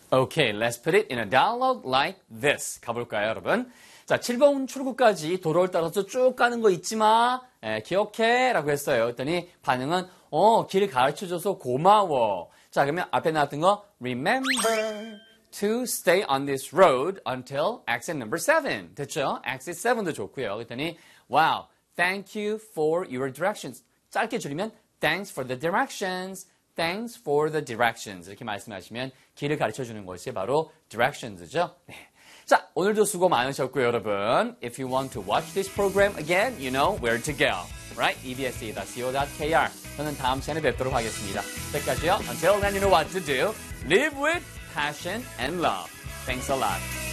Okay, let's put it in a dialogue like this. 가볼까요, 여러분? 자, 7번 출구까지 도로를 따라서 쭉 가는 거 잊지 마. 기억해. 라고 했어요. 그랬더니 반응은, 길을 가르쳐줘서 고마워. 자, 그러면 앞에 나왔던 거, remember to stay on this road until exit number 7. 됐죠? exit 7도 좋고요. 그랬더니, wow, thank you for your directions. 짧게 줄이면, thanks for the directions. Thanks for the directions. 이렇게 말씀하시면 길을 가르쳐주는 것이 바로 directions죠. 네. 자, 오늘도 수고 많으셨고요, 여러분. If you want to watch this program again, you know where to go. Right? ebs.co.kr. 저는 다음 시간에 뵙도록 하겠습니다. 그때까지요. Until then, you know what to do. Live with passion and love. Thanks a lot.